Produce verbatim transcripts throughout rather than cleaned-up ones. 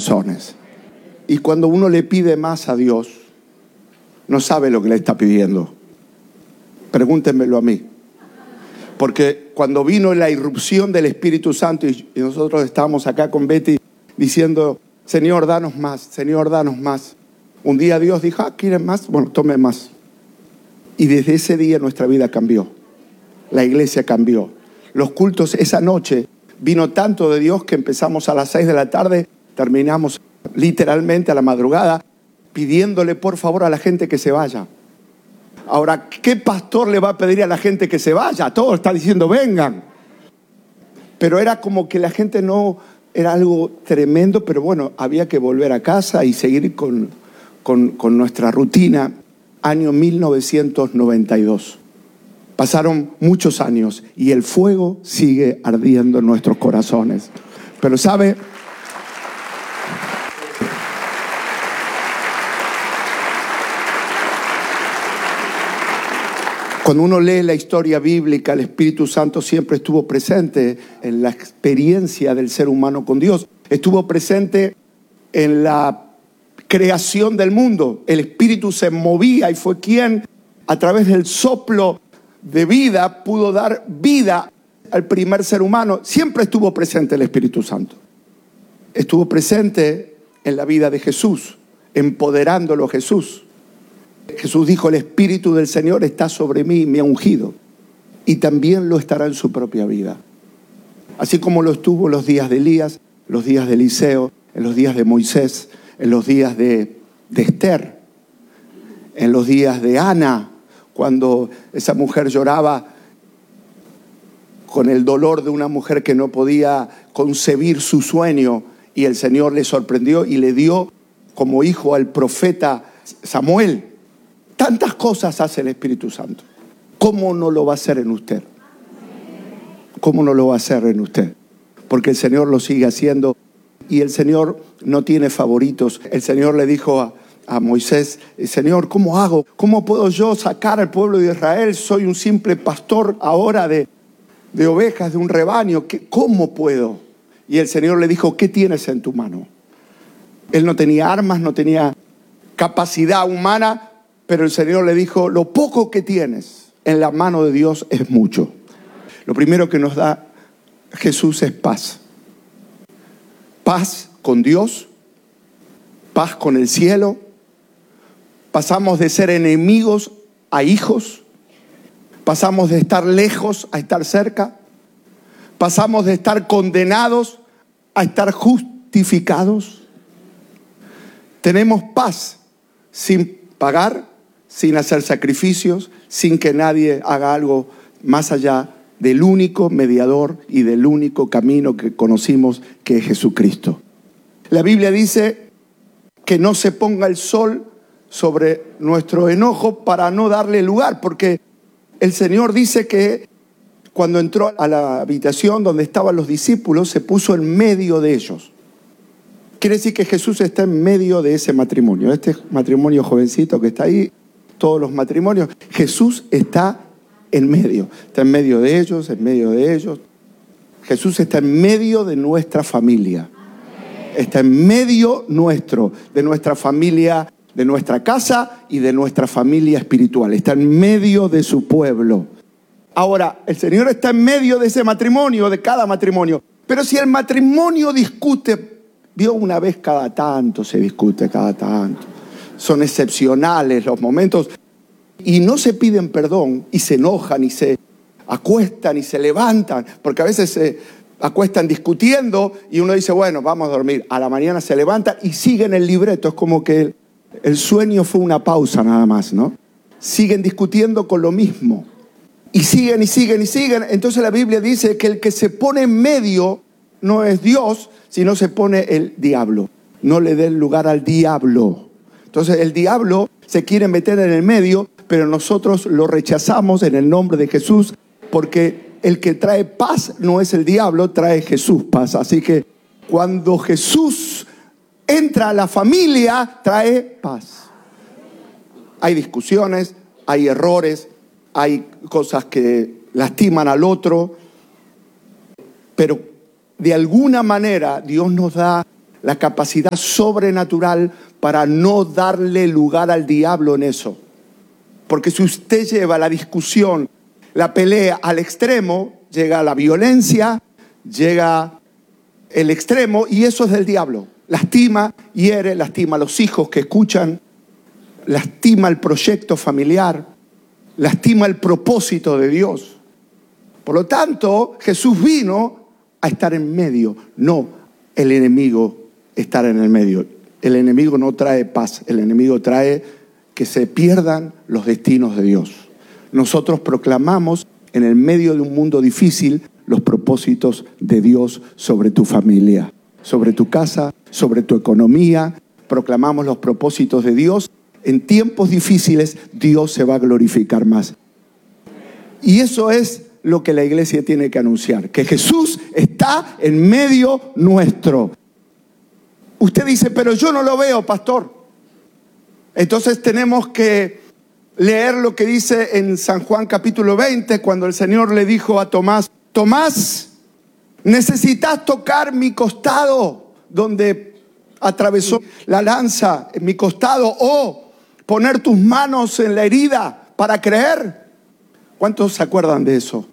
corazones. Y cuando uno le pide más a Dios, no sabe lo que le está pidiendo. Pregúntenmelo a mí. Porque cuando vino la irrupción del Espíritu Santo y nosotros estábamos acá con Betty diciendo, Señor, danos más, Señor, danos más. Un día Dios dijo, ah, ¿quieren más? Bueno, tome más. Y desde ese día nuestra vida cambió. La iglesia cambió. Los cultos esa noche vino tanto de Dios que empezamos a las seis de la tarde, terminamos literalmente a la madrugada pidiéndole por favor a la gente que se vaya. Ahora, ¿qué pastor le va a pedir a la gente que se vaya? Todos están diciendo vengan. Pero era como que la gente no, era algo tremendo, pero bueno, había que volver a casa y seguir con, con, con nuestra rutina. Año mil novecientos noventa y dos. Pasaron muchos años y el fuego sigue ardiendo en nuestros corazones. Pero ¿sabe? Cuando uno lee la historia bíblica, el Espíritu Santo siempre estuvo presente en la experiencia del ser humano con Dios. Estuvo presente en la creación del mundo. El Espíritu se movía y fue quien, a través del soplo de vida, pudo dar vida al primer ser humano. Siempre estuvo presente el Espíritu Santo. Estuvo presente en la vida de Jesús, empoderándolo a Jesús. Jesús dijo, el Espíritu del Señor está sobre mí, me ha ungido. Y también lo estará en su propia vida. Así como lo estuvo en los días de Elías, los días de Eliseo, en los días de Moisés, en los días de, de Esther, en los días de Ana, cuando esa mujer lloraba con el dolor de una mujer que no podía concebir su sueño, y el Señor le sorprendió y le dio como hijo al profeta Samuel. Tantas cosas hace el Espíritu Santo. ¿Cómo no lo va a hacer en usted? ¿Cómo no lo va a hacer en usted? Porque el Señor lo sigue haciendo y el Señor no tiene favoritos. El Señor le dijo a, a Moisés, Señor, ¿cómo hago? ¿Cómo puedo yo sacar al pueblo de Israel? Soy un simple pastor ahora de, de ovejas, de un rebaño. ¿Qué, ¿Cómo puedo? Y el Señor le dijo, ¿qué tienes en tu mano? Él no tenía armas, no tenía capacidad humana, pero el Señor le dijo, lo poco que tienes en la mano de Dios es mucho. Lo primero que nos da Jesús es paz. Paz con Dios, paz con el cielo. Pasamos de ser enemigos a hijos. Pasamos de estar lejos a estar cerca. Pasamos de estar condenados a estar justificados. Tenemos paz sin pagar, sin hacer sacrificios, sin que nadie haga algo más allá del único mediador y del único camino que conocimos, que es Jesucristo. La Biblia dice que no se ponga el sol sobre nuestro enojo para no darle lugar, porque el Señor dice que cuando entró a la habitación donde estaban los discípulos, se puso en medio de ellos. Quiere decir que Jesús está en medio de ese matrimonio. Este matrimonio jovencito que está ahí, todos los matrimonios, Jesús está en medio. Está en medio de ellos, en medio de ellos. Jesús está en medio de nuestra familia. Está en medio nuestro, de nuestra familia, de nuestra casa y de nuestra familia espiritual. Está en medio de su pueblo. Ahora, el Señor está en medio de ese matrimonio, de cada matrimonio. Pero si el matrimonio discute, vio una vez cada tanto, se discute cada tanto. Son excepcionales los momentos y no se piden perdón y se enojan y se acuestan y se levantan, porque a veces se acuestan discutiendo y uno dice, bueno, vamos a dormir. A la mañana se levantan y siguen el libreto. Es como que el, el sueño fue una pausa nada más, ¿no? Siguen discutiendo con lo mismo. Y siguen y siguen y siguen. Entonces la Biblia dice que el que se pone en medio no es Dios, sino se pone el diablo. No le den lugar al diablo. Entonces el diablo se quiere meter en el medio, pero nosotros lo rechazamos en el nombre de Jesús, porque el que trae paz no es el diablo, trae Jesús paz. Así que cuando Jesús entra a la familia, trae paz. Hay discusiones, hay errores, hay cosas que lastiman al otro, pero de alguna manera Dios nos da la capacidad sobrenatural para no darle lugar al diablo en eso. Porque si usted lleva la discusión, la pelea al extremo, llega la violencia, llega el extremo y eso es del diablo. Lastima, hiere, lastima a los hijos que escuchan, lastima el proyecto familiar, lastima el propósito de Dios. Por lo tanto, Jesús vino a estar en medio, no el enemigo estar en el medio. El enemigo no trae paz, el enemigo trae que se pierdan los destinos de Dios. Nosotros proclamamos en el medio de un mundo difícil los propósitos de Dios sobre tu familia, sobre tu casa, sobre tu economía. Proclamamos los propósitos de Dios. En tiempos difíciles Dios se va a glorificar más. Y eso es lo que la iglesia tiene que anunciar, que Jesús está en medio nuestro. Usted dice, pero yo no lo veo, pastor. Entonces tenemos que leer lo que dice en San Juan capítulo veinte, cuando el Señor le dijo a Tomás, Tomás, necesitas tocar mi costado, donde atravesó la lanza en mi costado, o poner tus manos en la herida para creer. ¿Cuántos se acuerdan de eso?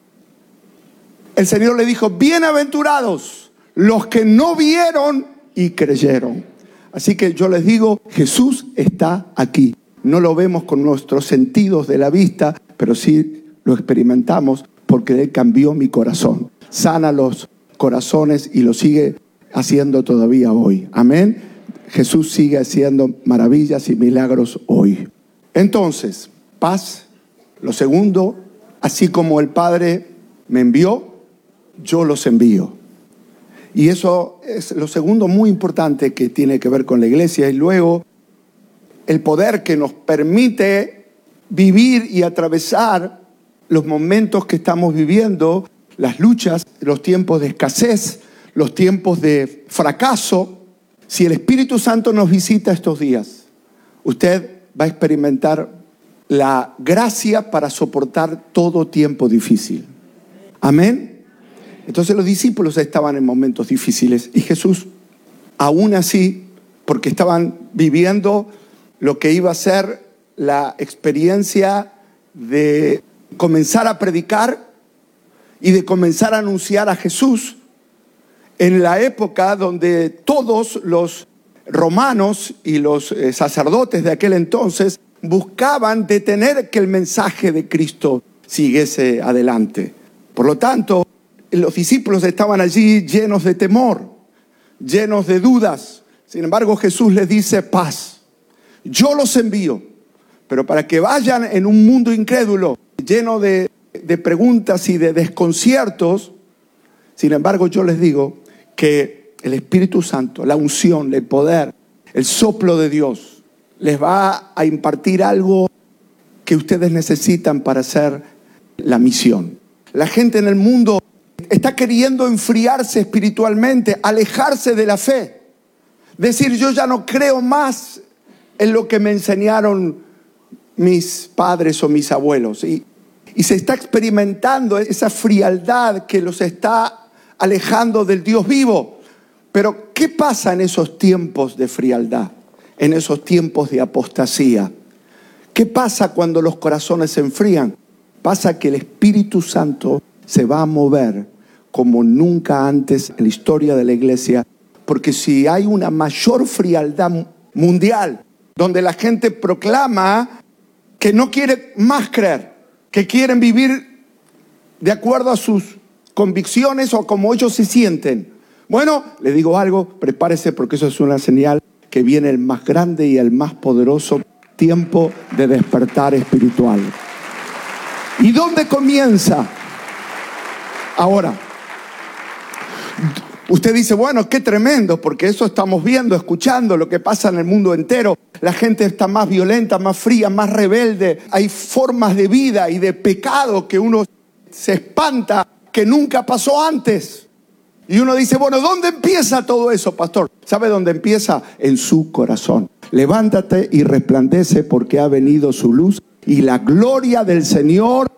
El Señor le dijo, bienaventurados los que no vieron y creyeron. Así que yo les digo, Jesús está aquí. No lo vemos con nuestros sentidos de la vista, pero sí lo experimentamos porque Él cambió mi corazón. Sana los corazones y lo sigue haciendo todavía hoy. Amén. Jesús sigue haciendo maravillas y milagros hoy. Entonces, paz. Lo segundo, así como el Padre me envió, yo los envío. Y eso es lo segundo muy importante que tiene que ver con la iglesia. Y luego, el poder que nos permite vivir y atravesar los momentos que estamos viviendo, las luchas, los tiempos de escasez, los tiempos de fracaso. Si el Espíritu Santo nos visita estos días, usted va a experimentar la gracia para soportar todo tiempo difícil. Amén. Entonces los discípulos estaban en momentos difíciles y Jesús, aún así, porque estaban viviendo lo que iba a ser la experiencia de comenzar a predicar y de comenzar a anunciar a Jesús en la época donde todos los romanos y los eh, sacerdotes de aquel entonces buscaban detener que el mensaje de Cristo siguiese adelante. Por lo tanto, los discípulos estaban allí llenos de temor, llenos de dudas. Sin embargo, Jesús les dice, paz, yo los envío, pero para que vayan en un mundo incrédulo, lleno de, de preguntas y de desconciertos. Sin embargo, yo les digo que el Espíritu Santo, la unción, el poder, el soplo de Dios, les va a impartir algo que ustedes necesitan para hacer la misión. La gente en el mundo está queriendo enfriarse espiritualmente, alejarse de la fe. Decir, yo ya no creo más en lo que me enseñaron mis padres o mis abuelos. Y, y se está experimentando esa frialdad que los está alejando del Dios vivo. Pero, ¿qué pasa en esos tiempos de frialdad? En esos tiempos de apostasía. ¿Qué pasa cuando los corazones se enfrían? Pasa que el Espíritu Santo se va a mover como nunca antes en la historia de la iglesia. Porque si hay una mayor frialdad mundial, donde la gente proclama que no quiere más creer, que quieren vivir de acuerdo a sus convicciones o como ellos se sienten. Bueno, le digo algo, prepárese porque eso es una señal que viene el más grande y el más poderoso tiempo de despertar espiritual. ¿Y dónde comienza? Ahora, usted dice, bueno, qué tremendo, porque eso estamos viendo, escuchando lo que pasa en el mundo entero. La gente está más violenta, más fría, más rebelde. Hay formas de vida y de pecado que uno se espanta que nunca pasó antes. Y uno dice, bueno, ¿dónde empieza todo eso, pastor? ¿Sabe dónde empieza? En su corazón. Levántate y resplandece porque ha venido su luz y la gloria del Señor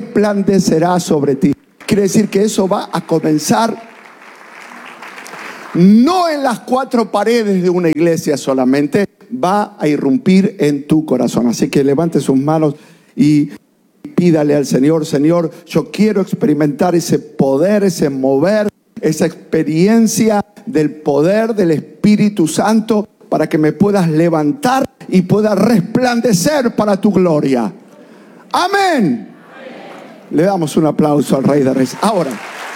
resplandecerá sobre ti. Quiere decir que eso va a comenzar no en las cuatro paredes de una iglesia solamente, va a irrumpir en tu corazón. Así que levante sus manos y pídale al Señor: Señor, yo quiero experimentar ese poder, ese mover, esa experiencia del poder del Espíritu Santo, para que me puedas levantar y pueda resplandecer para tu gloria. Amén. Le damos un aplauso al Rey de Reyes. Ahora,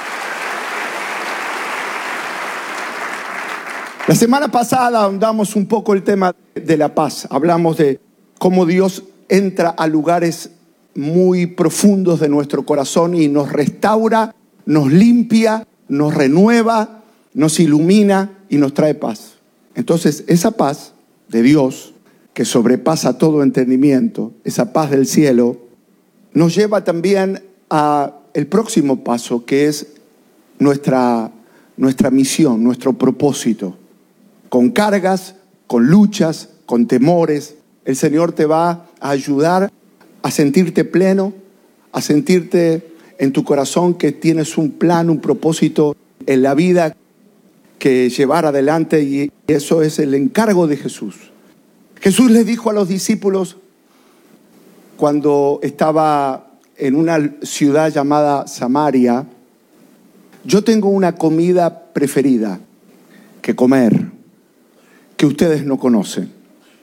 la semana pasada ahondamos un poco el tema de la paz. Hablamos de cómo Dios entra a lugares muy profundos de nuestro corazón y nos restaura, nos limpia, nos renueva, nos ilumina y nos trae paz. Entonces, esa paz de Dios, que sobrepasa todo entendimiento, esa paz del cielo, nos lleva también a el próximo paso, que es nuestra, nuestra misión, nuestro propósito. Con cargas, con luchas, con temores, el Señor te va a ayudar a sentirte pleno, a sentirte en tu corazón que tienes un plan, un propósito en la vida que llevar adelante, y eso es el encargo de Jesús. Jesús les dijo a los discípulos cuando estaba en una ciudad llamada Samaria: yo tengo una comida preferida que comer, que ustedes no conocen.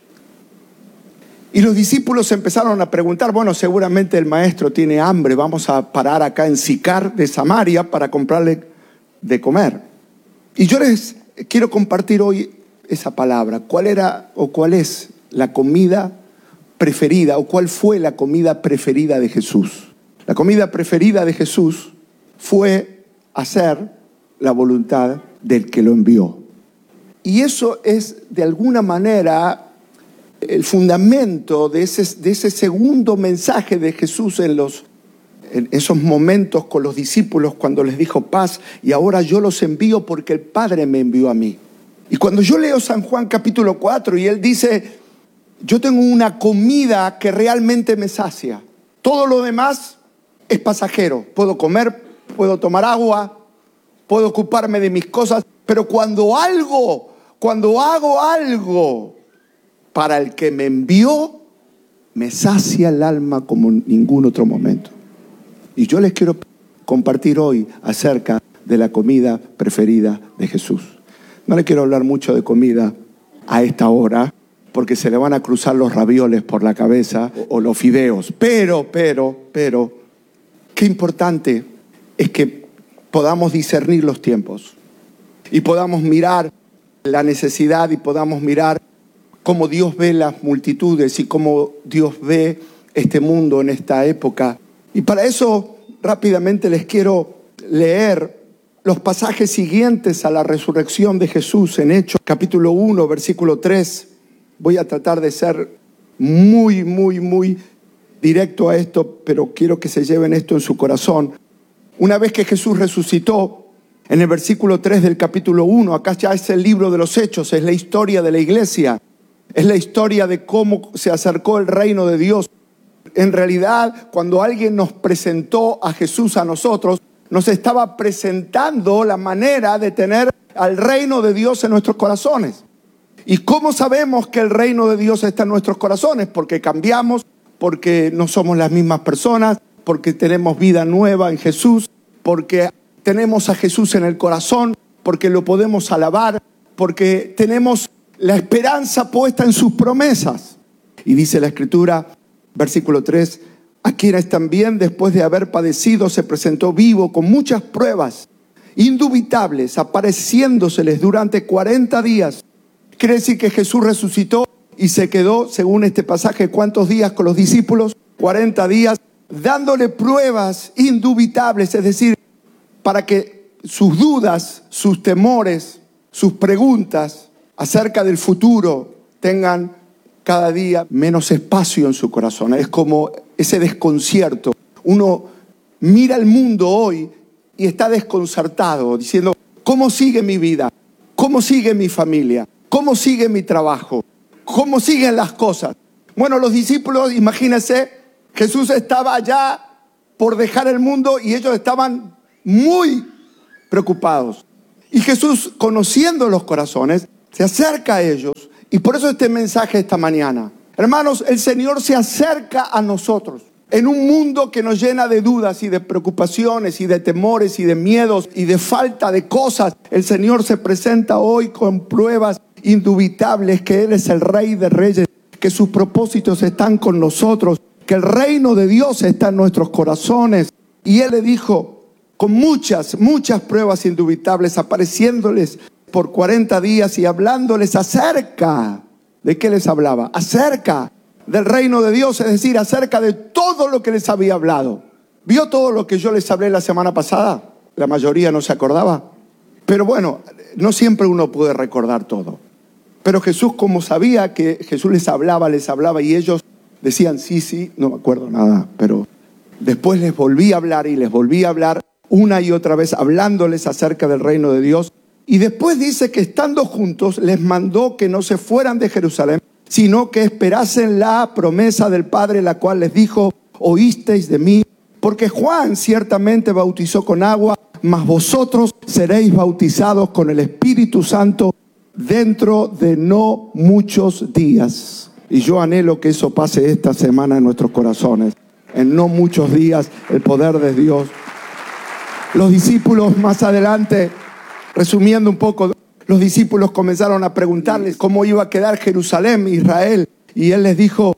Y los discípulos empezaron a preguntar: bueno, seguramente el maestro tiene hambre, vamos a parar acá en Sicar de Samaria para comprarle de comer. Y yo les quiero compartir hoy esa palabra. ¿Cuál era o cuál es la comida preferida, o cuál fue la comida preferida de Jesús? La comida preferida de Jesús fue hacer la voluntad del que lo envió. Y eso es de alguna manera el fundamento de ese, de ese segundo mensaje de Jesús en, los, en esos momentos con los discípulos, cuando les dijo: paz, y ahora yo los envío porque el Padre me envió a mí. Y cuando yo leo San Juan capítulo cuatro y él dice: yo tengo una comida que realmente me sacia, todo lo demás es pasajero, puedo comer, puedo tomar agua, puedo ocuparme de mis cosas, pero cuando algo, cuando hago algo para el que me envió, me sacia el alma como en ningún otro momento. Y yo les quiero compartir hoy acerca de la comida preferida de Jesús. No le quiero hablar mucho de comida a esta hora, porque se le van a cruzar los ravioles por la cabeza o los fideos. Pero, pero, pero, qué importante es que podamos discernir los tiempos y podamos mirar la necesidad y podamos mirar cómo Dios ve las multitudes y cómo Dios ve este mundo en esta época. Y para eso rápidamente les quiero leer los pasajes siguientes a la resurrección de Jesús en Hechos, capítulo uno, versículo tres. Voy a tratar de ser muy, muy, muy directo a esto, pero quiero que se lleven esto en su corazón. Una vez que Jesús resucitó, en el versículo tres del capítulo uno, acá ya es el libro de los Hechos, es la historia de la iglesia, es la historia de cómo se acercó el reino de Dios. En realidad, cuando alguien nos presentó a Jesús a nosotros, nos estaba presentando la manera de tener al reino de Dios en nuestros corazones. ¿Y cómo sabemos que el reino de Dios está en nuestros corazones? Porque cambiamos, porque no somos las mismas personas, porque tenemos vida nueva en Jesús, porque tenemos a Jesús en el corazón, porque lo podemos alabar, porque tenemos la esperanza puesta en sus promesas. Y dice la Escritura, versículo tres, a quienes también después de haber padecido se presentó vivo con muchas pruebas indubitables, apareciéndoseles durante cuarenta días. Quiere decir que Jesús resucitó y se quedó, según este pasaje, ¿cuántos días con los discípulos? cuarenta días, dándole pruebas indubitables, es decir, para que sus dudas, sus temores, sus preguntas acerca del futuro tengan cada día menos espacio en su corazón. Es como ese desconcierto. Uno mira el mundo hoy y está desconcertado, diciendo: ¿cómo sigue mi vida? ¿Cómo sigue mi familia? ¿Cómo sigue mi trabajo? ¿Cómo siguen las cosas? Bueno, los discípulos, imagínense, Jesús estaba allá por dejar el mundo y ellos estaban muy preocupados. Y Jesús, conociendo los corazones, se acerca a ellos. Y por eso este mensaje esta mañana. Hermanos, el Señor se acerca a nosotros. En un mundo que nos llena de dudas y de preocupaciones y de temores y de miedos y de falta de cosas, el Señor se presenta hoy con pruebas indubitables que Él es el Rey de Reyes, que sus propósitos están con nosotros, que el reino de Dios está en nuestros corazones. Y Él le dijo, con muchas, muchas pruebas indubitables, apareciéndoles por cuarenta días y hablándoles acerca. ¿De qué les hablaba? Acerca del reino de Dios, es decir, acerca de todo lo que les había hablado. ¿Vio todo lo que yo les hablé la semana pasada? La mayoría no se acordaba. Pero bueno, no siempre uno puede recordar todo. Pero Jesús, como sabía que Jesús les hablaba, les hablaba y ellos decían, sí, sí, no me acuerdo nada. Pero después les volví a hablar y les volví a hablar una y otra vez, hablándoles acerca del reino de Dios. Y después dice que estando juntos les mandó que no se fueran de Jerusalén, sino que esperasen la promesa del Padre, la cual les dijo, oísteis de mí, porque Juan ciertamente bautizó con agua, mas vosotros seréis bautizados con el Espíritu Santo dentro de no muchos días. Y yo anhelo que eso pase esta semana en nuestros corazones. En no muchos días, el poder de Dios. Los discípulos más adelante, resumiendo un poco, los discípulos comenzaron a preguntarles cómo iba a quedar Jerusalén, Israel. Y Él les dijo,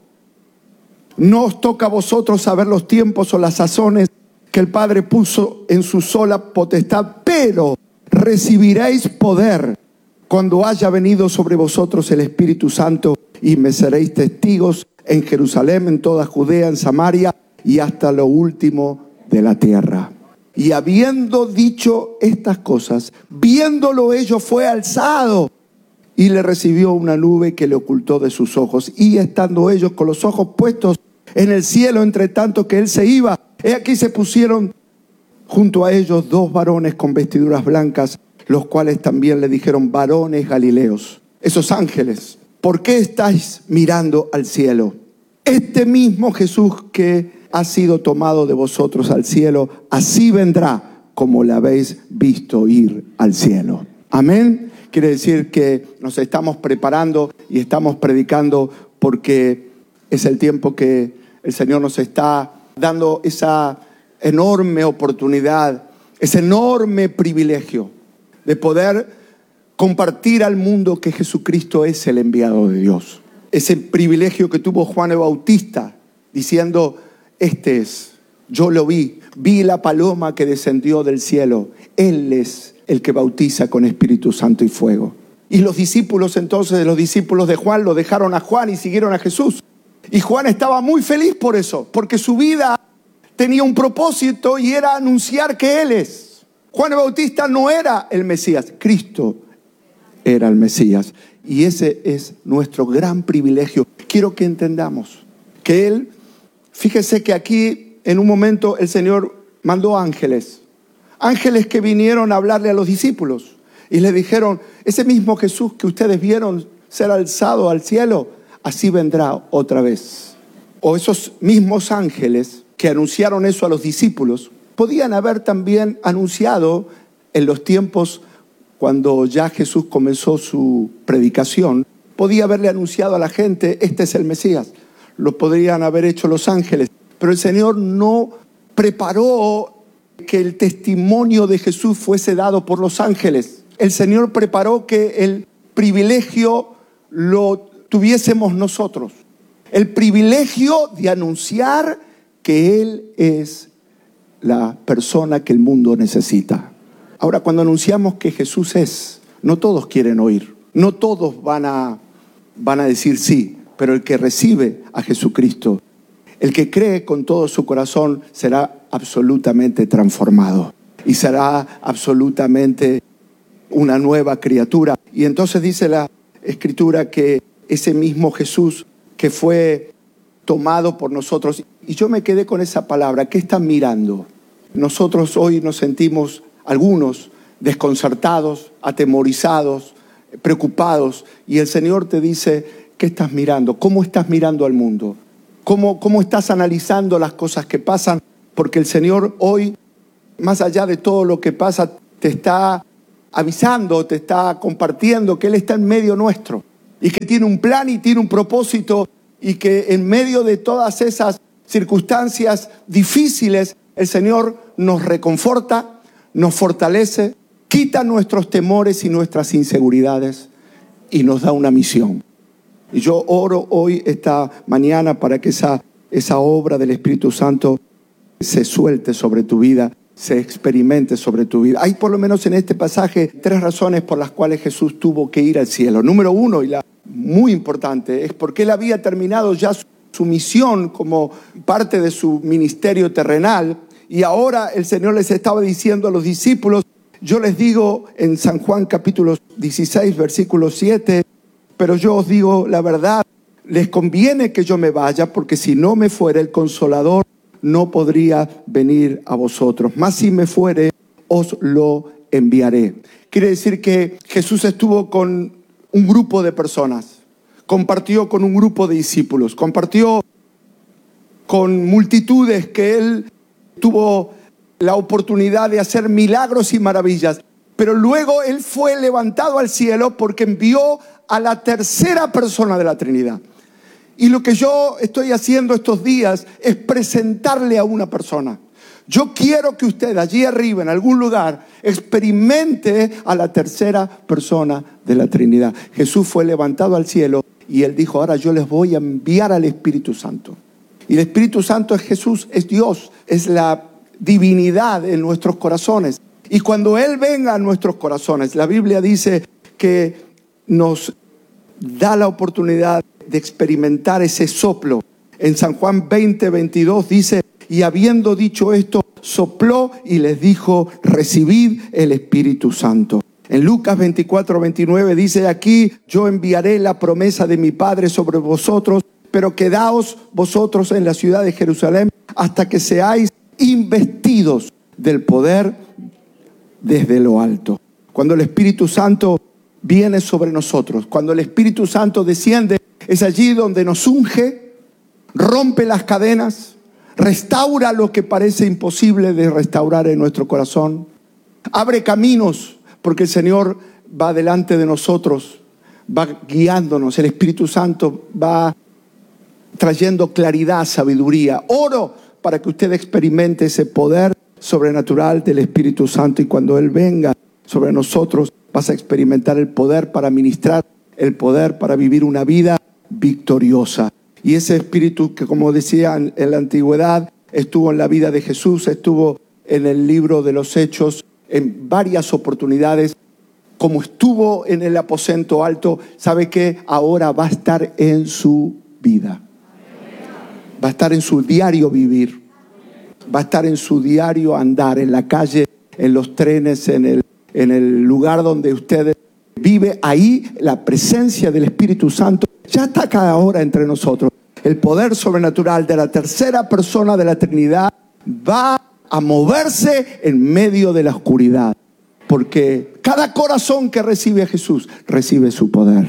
no os toca a vosotros saber los tiempos o las sazones que el Padre puso en su sola potestad, pero recibiréis poder cuando haya venido sobre vosotros el Espíritu Santo y me seréis testigos en Jerusalén, en toda Judea, en Samaria y hasta lo último de la tierra. Y habiendo dicho estas cosas, viéndolo ellos, fue alzado y le recibió una nube que le ocultó de sus ojos. Y estando ellos con los ojos puestos en el cielo, entre tanto que él se iba, he aquí se pusieron junto a ellos dos varones con vestiduras blancas, los cuales también le dijeron, varones galileos, esos ángeles, ¿por qué estáis mirando al cielo? Este mismo Jesús que ha sido tomado de vosotros al cielo, así vendrá como le habéis visto ir al cielo. Amén. Quiere decir que nos estamos preparando y estamos predicando porque es el tiempo que el Señor nos está dando esa enorme oportunidad, ese enorme privilegio de poder compartir al mundo que Jesucristo es el enviado de Dios. Ese privilegio que tuvo Juan el Bautista diciendo, este es, yo lo vi, vi la paloma que descendió del cielo. Él es el que bautiza con Espíritu Santo y fuego. Y los discípulos entonces, los discípulos de Juan, lo dejaron a Juan y siguieron a Jesús. Y Juan estaba muy feliz por eso, porque su vida tenía un propósito y era anunciar que Él es. Juan el Bautista no era el Mesías, Cristo era el Mesías. Y ese es nuestro gran privilegio. Quiero que entendamos que Él, fíjese que aquí en un momento el Señor mandó ángeles. Ángeles que vinieron a hablarle a los discípulos. Y le dijeron, ese mismo Jesús que ustedes vieron ser alzado al cielo, así vendrá otra vez. O esos mismos ángeles que anunciaron eso a los discípulos, podían haber también anunciado en los tiempos cuando ya Jesús comenzó su predicación, podía haberle anunciado a la gente, este es el Mesías. Lo podrían haber hecho los ángeles. Pero el Señor no preparó que el testimonio de Jesús fuese dado por los ángeles. El Señor preparó que el privilegio lo tuviésemos nosotros. El privilegio de anunciar que Él es la persona que el mundo necesita. Ahora, cuando anunciamos que Jesús es, no todos quieren oír. No todos van a, van a decir sí. Pero el que recibe a Jesucristo, el que cree con todo su corazón, será absolutamente transformado. Y será absolutamente una nueva criatura. Y entonces dice la Escritura que ese mismo Jesús que fue tomado por nosotros. Y yo me quedé con esa palabra. ¿Qué están mirando? Nosotros hoy nos sentimos, algunos, desconcertados, atemorizados, preocupados. Y el Señor te dice, ¿qué estás mirando? ¿Cómo estás mirando al mundo? ¿Cómo, cómo estás analizando las cosas que pasan? Porque el Señor hoy, más allá de todo lo que pasa, te está avisando, te está compartiendo que Él está en medio nuestro y que tiene un plan y tiene un propósito y que en medio de todas esas circunstancias difíciles el Señor nos reconforta, nos fortalece, quita nuestros temores y nuestras inseguridades y nos da una misión. Y yo oro hoy, esta mañana, para que esa, esa obra del Espíritu Santo se suelte sobre tu vida, se experimente sobre tu vida. Hay por lo menos en este pasaje tres razones por las cuales Jesús tuvo que ir al cielo. Número uno, y la muy importante, es porque Él había terminado ya su, su misión como parte de su ministerio terrenal, y ahora el Señor les estaba diciendo a los discípulos, yo les digo en San Juan capítulo dieciséis, versículo siete, pero yo os digo la verdad, les conviene que yo me vaya, porque si no me fuere el Consolador, no podría venir a vosotros. Mas si me fuere, os lo enviaré. Quiere decir que Jesús estuvo con un grupo de personas, compartió con un grupo de discípulos, compartió con multitudes que Él tuvo la oportunidad de hacer milagros y maravillas. Pero luego Él fue levantado al cielo porque envió a la tercera persona de la Trinidad. Y lo que yo estoy haciendo estos días es presentarle a una persona. Yo quiero que usted allí arriba, en algún lugar, experimente a la tercera persona de la Trinidad. Jesús fue levantado al cielo y Él dijo, ahora yo les voy a enviar al Espíritu Santo. Y el Espíritu Santo es Jesús, es Dios, es la divinidad en nuestros corazones. Y cuando Él venga a nuestros corazones, la Biblia dice que nos da la oportunidad de experimentar ese soplo. En San Juan veinte, veintidós dice, y habiendo dicho esto, sopló y les dijo, recibid el Espíritu Santo. En Lucas veinticuatro, veintinueve dice, aquí yo enviaré la promesa de mi Padre sobre vosotros, pero quedaos vosotros en la ciudad de Jerusalén hasta que seáis investidos del poder desde lo alto. Cuando el Espíritu Santo viene sobre nosotros, cuando el Espíritu Santo desciende, es allí donde nos unge, rompe las cadenas, restaura lo que parece imposible de restaurar en nuestro corazón, abre caminos, porque el Señor va delante de nosotros, va guiándonos, el Espíritu Santo va trayendo claridad, sabiduría. Oro para que usted experimente ese poder sobrenatural del Espíritu Santo, y cuando Él venga sobre nosotros vas a experimentar el poder para ministrar, el poder para vivir una vida victoriosa. Y ese Espíritu que, como decía en, en la antigüedad, estuvo en la vida de Jesús, estuvo en el libro de los Hechos en varias oportunidades, como estuvo en el aposento alto, sabe que ahora va a estar en su vida, va a estar en su diario vivir, va a estar en su diario andar, en la calle, en los trenes, en el, en el lugar donde usted vive. Ahí la presencia del Espíritu Santo ya está cada hora entre nosotros. El poder sobrenatural de la tercera persona de la Trinidad va a moverse en medio de la oscuridad, porque cada corazón que recibe a Jesús recibe su poder.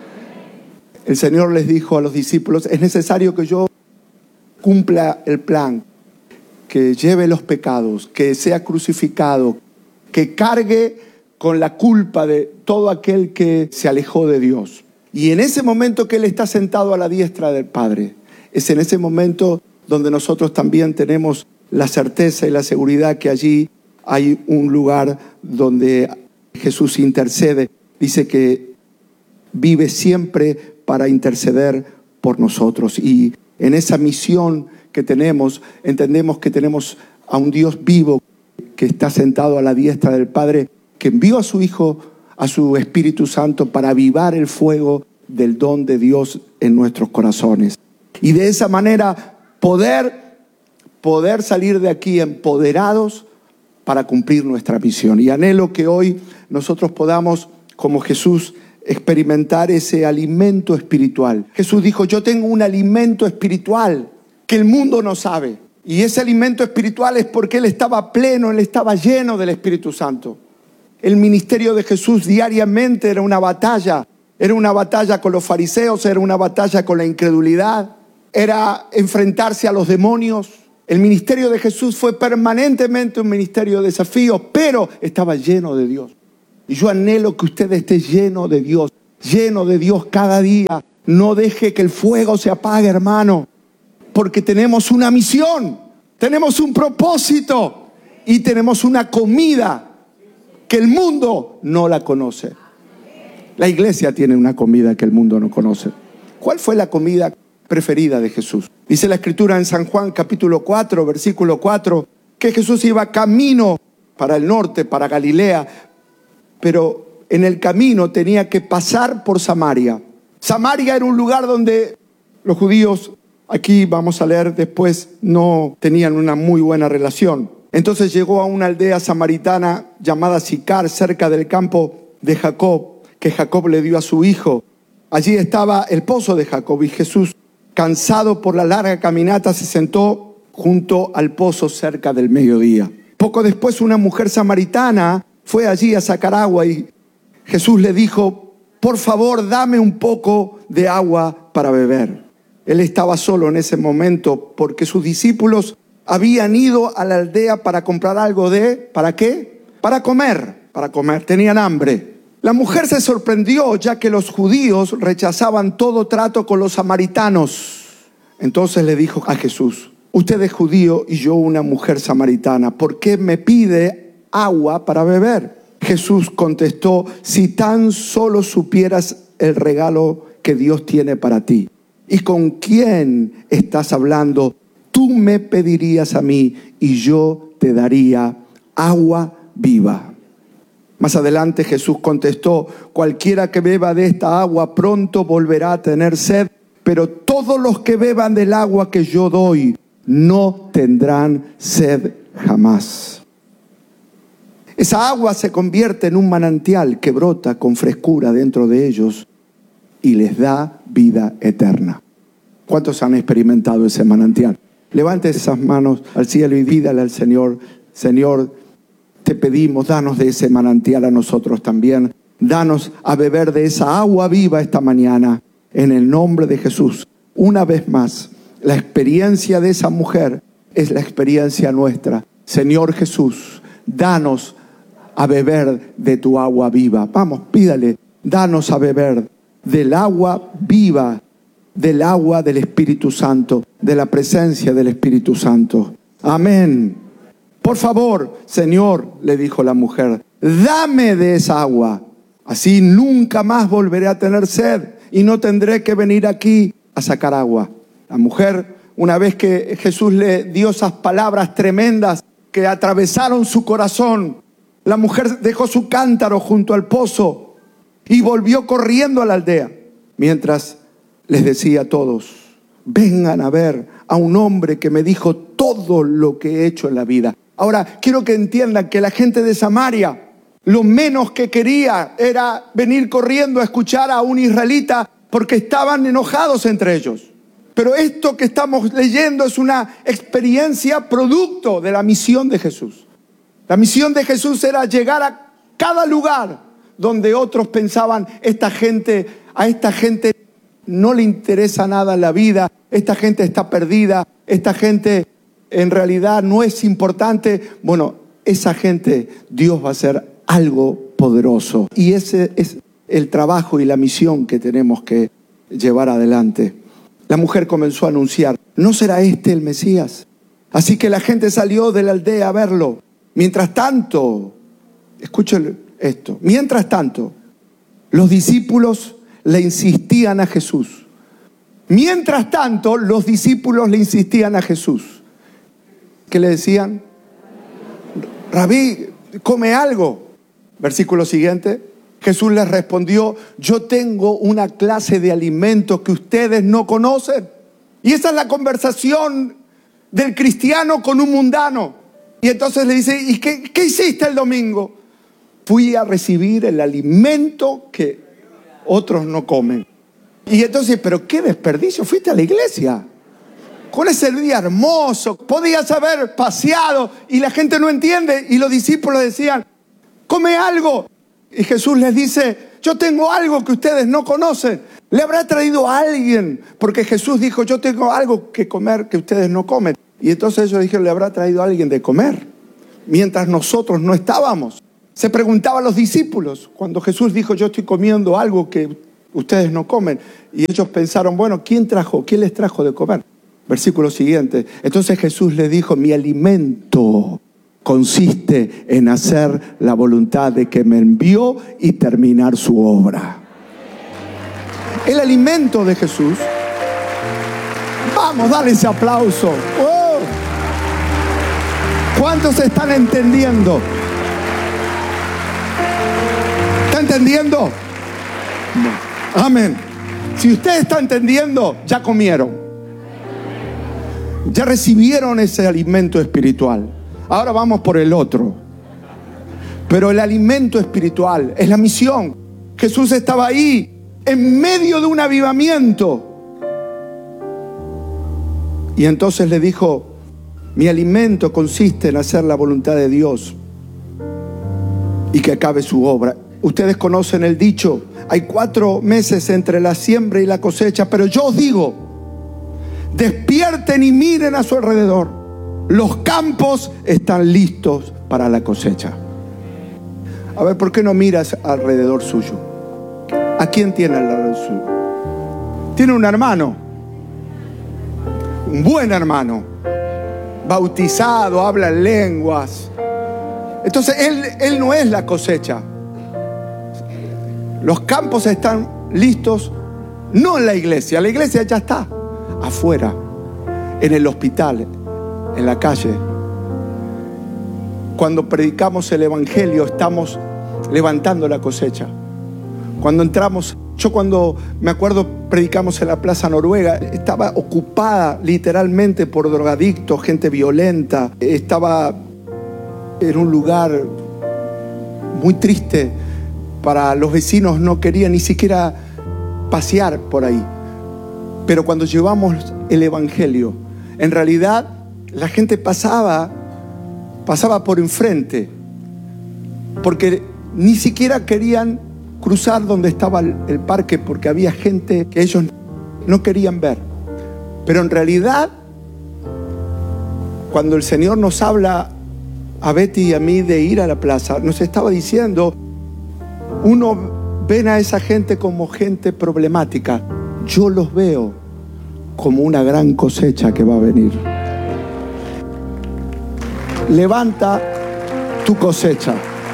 El Señor les dijo a los discípulos, es necesario que yo cumpla el plan, que lleve los pecados, que sea crucificado, que cargue con la culpa de todo aquel que se alejó de Dios. Y en ese momento que Él está sentado a la diestra del Padre, es en ese momento donde nosotros también tenemos la certeza y la seguridad que allí hay un lugar donde Jesús intercede. Dice que vive siempre para interceder por nosotros. Y en esa misión que tenemos, entendemos que tenemos a un Dios vivo que está sentado a la diestra del Padre, que envió a su Hijo, a su Espíritu Santo, para avivar el fuego del don de Dios en nuestros corazones. Y de esa manera poder, poder salir de aquí empoderados para cumplir nuestra misión. Y anhelo que hoy nosotros podamos, como Jesús, experimentar ese alimento espiritual. Jesús dijo, yo tengo un alimento espiritual que el mundo no sabe. Y ese alimento espiritual es porque Él estaba pleno, Él estaba lleno del Espíritu Santo. El ministerio de Jesús diariamente era una batalla. Era una batalla con los fariseos, era una batalla con la incredulidad, era enfrentarse a los demonios. El ministerio de Jesús fue permanentemente un ministerio de desafíos, pero estaba lleno de Dios. Y yo anhelo que usted esté lleno de Dios, lleno de Dios cada día. No deje que el fuego se apague, hermano, porque tenemos una misión, tenemos un propósito y tenemos una comida que el mundo no la conoce. La iglesia tiene una comida que el mundo no conoce. ¿Cuál fue la comida preferida de Jesús? Dice la Escritura en San Juan capítulo cuatro, versículo cuatro, que Jesús iba camino para el norte, para Galilea, pero en el camino tenía que pasar por Samaria. Samaria era un lugar donde los judíos, aquí vamos a leer después, no tenían una muy buena relación. Entonces llegó a una aldea samaritana llamada Sicar, cerca del campo de Jacob, que Jacob le dio a su hijo. Allí estaba el pozo de Jacob y Jesús, cansado por la larga caminata, se sentó junto al pozo cerca del mediodía. Poco después una mujer samaritana fue allí a sacar agua y Jesús le dijo: por favor, dame un poco de agua para beber. Él estaba solo en ese momento porque sus discípulos habían ido a la aldea para comprar algo de... ¿Para qué? Para comer, para comer. Tenían hambre. La mujer se sorprendió ya que los judíos rechazaban todo trato con los samaritanos. Entonces le dijo a Jesús: usted es judío y yo una mujer samaritana. ¿Por qué me pide agua para beber? Jesús contestó: si tan solo supieras el regalo que Dios tiene para ti y con quién estás hablando, tú me pedirías a mí y yo te daría agua viva. Más adelante Jesús contestó: cualquiera que beba de esta agua pronto volverá a tener sed, pero todos los que beban del agua que yo doy no tendrán sed jamás. Esa agua se convierte en un manantial que brota con frescura dentro de ellos y les da vida eterna. ¿Cuántos han experimentado ese manantial? Levante esas manos al cielo y dígale al Señor: Señor, te pedimos, danos de ese manantial a nosotros también. Danos a beber de esa agua viva esta mañana, en el nombre de Jesús. Una vez más, la experiencia de esa mujer es la experiencia nuestra. Señor Jesús, danos a beber de tu agua viva. Vamos, pídale, danos a beber del agua viva, del agua del Espíritu Santo, de la presencia del Espíritu Santo. Amén. Por favor, Señor, le dijo la mujer, dame de esa agua. Así nunca más volveré a tener sed y no tendré que venir aquí a sacar agua. La mujer, una vez que Jesús le dio esas palabras tremendas que atravesaron su corazón, la mujer dejó su cántaro junto al pozo y volvió corriendo a la aldea, mientras les decía a todos: vengan a ver a un hombre que me dijo todo lo que he hecho en la vida. Ahora, quiero que entiendan que la gente de Samaria, lo menos que quería era venir corriendo a escuchar a un israelita porque estaban enojados entre ellos. Pero esto que estamos leyendo es una experiencia producto de la misión de Jesús. La misión de Jesús era llegar a cada lugar donde otros pensaban: esta gente, a esta gente no le interesa nada la vida, esta gente está perdida, esta gente en realidad no es importante. Bueno, esa gente, Dios va a hacer algo poderoso. Y ese es el trabajo y la misión que tenemos que llevar adelante. La mujer comenzó a anunciar: ¿no será este el Mesías? Así que la gente salió de la aldea a verlo. Mientras tanto, escuchen esto, mientras tanto, los discípulos le insistían a Jesús. Mientras tanto, los discípulos le insistían a Jesús. ¿Qué le decían? Rabí, come algo. Versículo siguiente. Jesús les respondió: yo tengo una clase de alimento que ustedes no conocen. Y esa es la conversación del cristiano con un mundano. Y entonces le dice: ¿y qué, qué hiciste el domingo? Fui a recibir el alimento que otros no comen. Y entonces, pero qué desperdicio, fuiste a la iglesia con ese día hermoso, podías haber paseado, y la gente no entiende. Y los discípulos decían: come algo. Y Jesús les dice: yo tengo algo que ustedes no conocen. Le habrá traído a alguien, porque Jesús dijo: yo tengo algo que comer que ustedes no comen. Y entonces ellos dijeron: le habrá traído a alguien de comer, mientras nosotros no estábamos. Se preguntaban los discípulos cuando Jesús dijo: yo estoy comiendo algo que ustedes no comen. Y ellos pensaron: bueno, ¿quién trajo? ¿Quién les trajo de comer? Versículo siguiente. Entonces Jesús les dijo: mi alimento consiste en hacer la voluntad de que me envió y terminar su obra. El alimento de Jesús. Vamos, dale ese aplauso. ¡Oh! ¿Cuántos están entendiendo? ¿Está entendiendo? No. Amén. Si usted está entendiendo, ya comieron. Ya recibieron ese alimento espiritual. Ahora vamos por el otro. Pero el alimento espiritual es la misión. Jesús estaba ahí en medio de un avivamiento. Y entonces le dijo: mi alimento consiste en hacer la voluntad de Dios y que acabe su obra. Ustedes conocen el dicho: hay cuatro meses entre la siembra y la cosecha, pero yo os digo, despierten y miren a su alrededor. Los campos están listos para la cosecha. A ver, ¿por qué no miras alrededor suyo? ¿A quién tiene alrededor suyo? Tiene un hermano, un buen hermano, bautizado, habla en lenguas. Entonces él, él no es la cosecha. Los campos están listos, no en la iglesia. La iglesia ya está afuera, en el hospital, en la calle. Cuando predicamos el evangelio, estamos levantando la cosecha. Cuando entramos, yo cuando me acuerdo predicamos en la Plaza Noruega, estaba ocupada literalmente por drogadictos, gente violenta. Estaba en un lugar muy triste. Para los vecinos no querían ni siquiera pasear por ahí. Pero cuando llevamos el evangelio, en realidad la gente pasaba, pasaba por enfrente, porque ni siquiera querían cruzar donde estaba el, el parque, porque había gente que ellos no querían ver. Pero en realidad, cuando el Señor nos habla a Betty y a mí de ir a la plaza, nos estaba diciendo: uno ven a esa gente como gente problemática, yo los veo como una gran cosecha que va a venir. Levanta tu cosecha.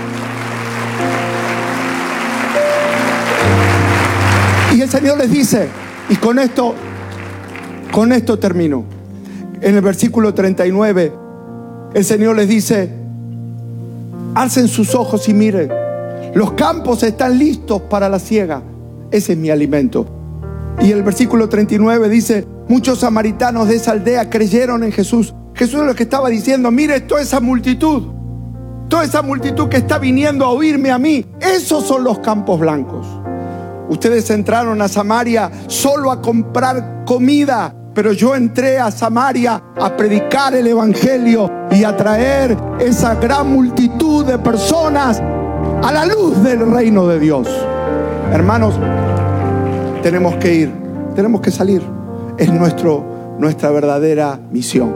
Y el Señor les dice, y con esto, con esto termino. En el versículo treinta y nueve, el Señor les dice: alcen sus ojos y miren, los campos están listos para la siega. Ese es mi alimento. Y el versículo treinta y nueve dice: muchos samaritanos de esa aldea creyeron en Jesús. Jesús es lo que estaba diciendo: mire toda esa multitud, toda esa multitud que está viniendo a oírme a mí. Esos son los campos blancos. Ustedes entraron a Samaria solo a comprar comida, pero yo entré a Samaria a predicar el evangelio y a traer esa gran multitud de personas a la luz del reino de Dios. Hermanos, tenemos que ir, tenemos que salir. Es nuestro, nuestra verdadera misión.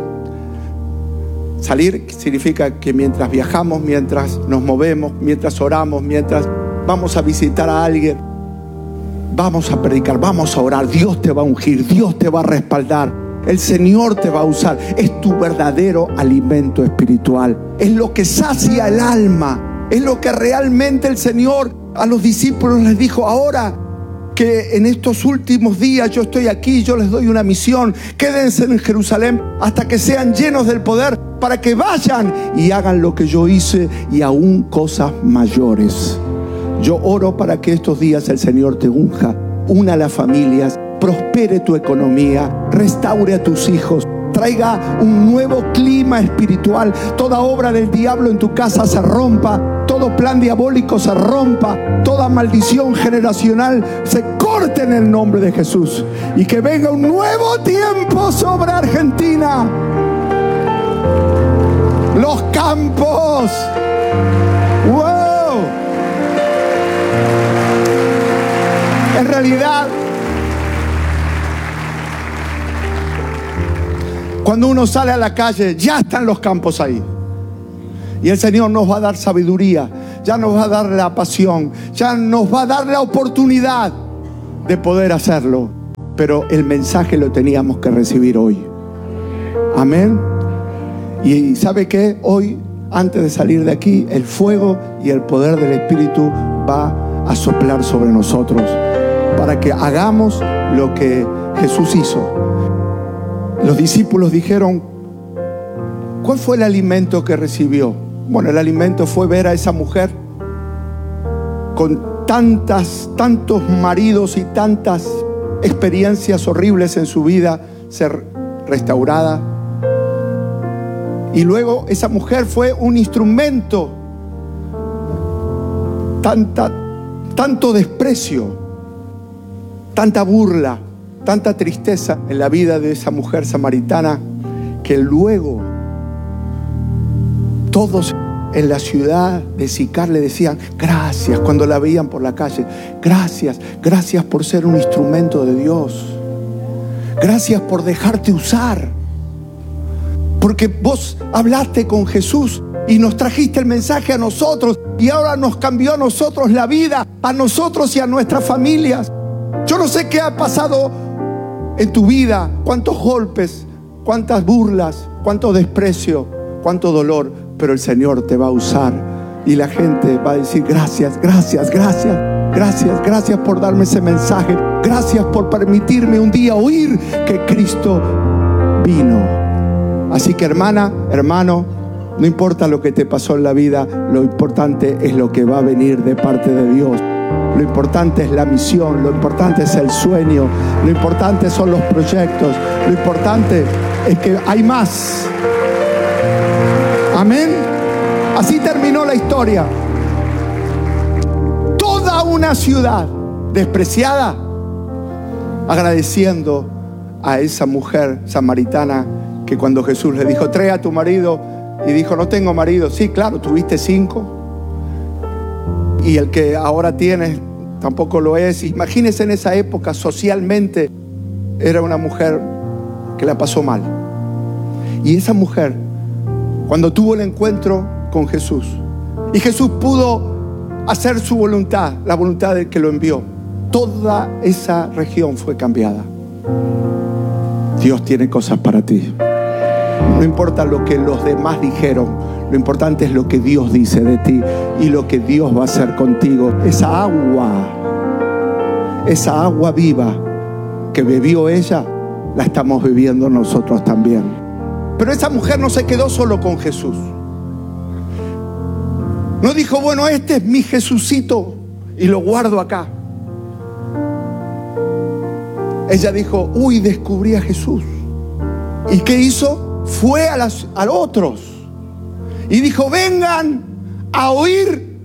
Salir significa que mientras viajamos, mientras nos movemos, mientras oramos, mientras vamos a visitar a alguien, vamos a predicar, vamos a orar. Dios te va a ungir, Dios te va a respaldar, el Señor te va a usar. Es tu verdadero alimento espiritual. Es lo que sacia el alma. Es lo que realmente el Señor a los discípulos les dijo: ahora que en estos últimos días yo estoy aquí, yo les doy una misión. Quédense en Jerusalén hasta que sean llenos del poder, para que vayan y hagan lo que yo hice y aún cosas mayores. Yo oro para que estos días el Señor te unja, una a las familias, prospere tu economía, restaure a tus hijos, traiga un nuevo clima espiritual. Toda obra del diablo en tu casa se rompa, todo plan diabólico se rompa, toda maldición generacional se corte en el nombre de Jesús, y que venga un nuevo tiempo sobre Argentina. Los campos, wow. En realidad, cuando uno sale a la calle, ya están los campos ahí. Y el Señor nos va a dar sabiduría. ya nos va a dar la pasión, ya nos va a dar la oportunidad de poder hacerlo. Pero el mensaje lo teníamos que recibir hoy. Amén. Y ¿sabe qué? Hoy, antes de salir de aquí, el fuego y el poder del Espíritu va a soplar sobre nosotros para que hagamos lo que Jesús hizo. Los discípulos dijeron: ¿cuál fue el alimento que recibió? Bueno, el alimento fue ver a esa mujer con tantas, tantos maridos y tantas experiencias horribles en su vida ser restaurada. Y luego esa mujer fue un instrumento. Tanta, tanto desprecio, tanta burla, tanta tristeza en la vida de esa mujer samaritana, que luego todos en la ciudad de Sicar le decían gracias cuando la veían por la calle. Gracias, gracias por ser un instrumento de Dios. Gracias por dejarte usar. Porque vos hablaste con Jesús y nos trajiste el mensaje a nosotros, y ahora nos cambió a nosotros la vida, a nosotros y a nuestras familias. Yo no sé qué ha pasado en tu vida, cuántos golpes, cuántas burlas, cuánto desprecio, cuánto dolor, pero el Señor te va a usar y la gente va a decir gracias, gracias, gracias, gracias, gracias por darme ese mensaje, gracias por permitirme un día oír que Cristo vino. Así que hermana, hermano, no importa lo que te pasó en la vida, lo importante es lo que va a venir de parte de Dios. Lo importante es la misión, lo importante es el sueño, lo importante son los proyectos, lo importante es que hay más. Amén. Así terminó la historia. Toda una ciudad despreciada, agradeciendo a esa mujer samaritana que cuando Jesús le dijo: trae a tu marido, y dijo: no tengo marido. Sí, claro, tuviste cinco, y el que ahora tienes tampoco lo es. Imagínense, en esa época socialmente era una mujer que la pasó mal. Y esa mujer, cuando tuvo el encuentro con Jesús, y Jesús pudo hacer su voluntad, la voluntad del que lo envió, toda esa región fue cambiada. Dios tiene cosas para ti. No importa lo que los demás dijeron, lo importante es lo que Dios dice de ti y lo que Dios va a hacer contigo. Esa agua, esa agua viva que bebió ella, la estamos bebiendo nosotros también. Pero esa mujer no se quedó solo con Jesús. No dijo: bueno, este es mi Jesucito y lo guardo acá. Ella dijo: uy, descubrí a Jesús. ¿Y qué hizo? Fue a, las, a otros y dijo: vengan a oír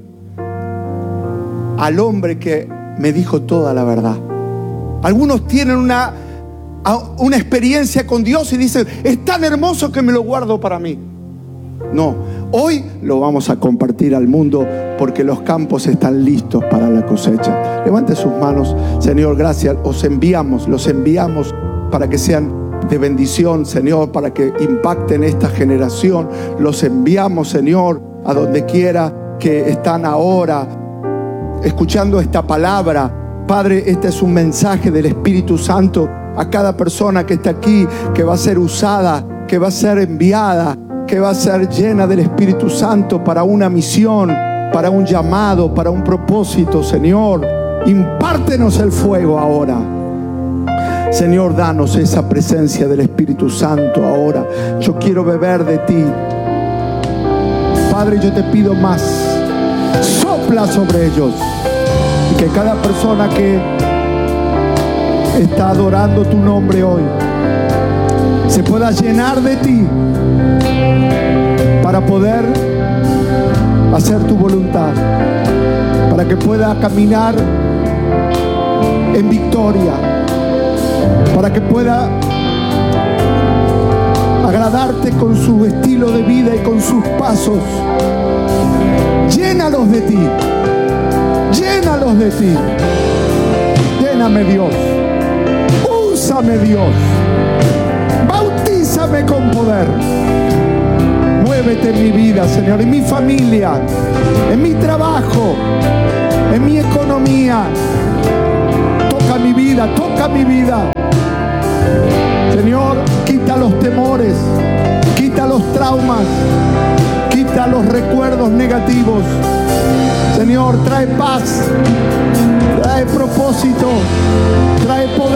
al hombre que me dijo toda la verdad. Algunos tienen una, una experiencia con Dios y dicen: es tan hermoso que me lo guardo para mí. No, hoy lo vamos a compartir al mundo, porque los campos están listos para la cosecha. Levante sus manos. Señor, gracias. Os enviamos, los enviamos para que sean de bendición, Señor, para que impacten esta generación. Los enviamos, Señor, a donde quiera que están ahora escuchando esta palabra. Padre, este es un mensaje del Espíritu Santo a cada persona que está aquí, que va a ser usada, que va a ser enviada, que va a ser llena del Espíritu Santo para una misión, para un llamado, para un propósito. Señor, impártenos el fuego ahora. Señor, danos esa presencia del Espíritu Santo ahora. Yo quiero beber de ti. Padre, yo te pido más. Sopla sobre ellos. Y que cada persona que está adorando tu nombre hoy se pueda llenar de ti para poder hacer tu voluntad, para que pueda caminar en victoria, para que pueda agradarte con su estilo de vida y con sus pasos. Llénalos de ti, llénalos de ti. Lléname, Dios. Úsame, Dios. Bautízame con poder. Mueve Muévete en mi vida, Señor, en mi familia, en mi trabajo, en mi economía. Toca mi vida, toca mi vida. Señor, quita los temores, quita los traumas, quita los recuerdos negativos. Señor, trae paz, trae propósito, trae poder.